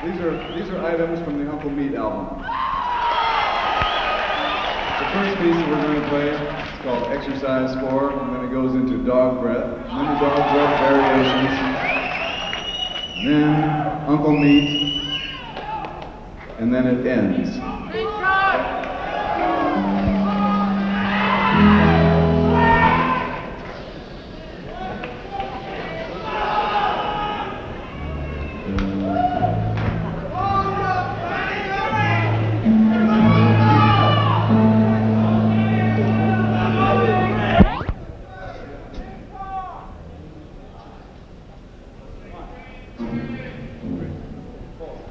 These are items from the Uncle Meat album. The first piece that we're going to play is called Exercise 4, and then it goes into Dog Breath, and then the Dog Breath variations, and then Uncle Meat, and then it ends.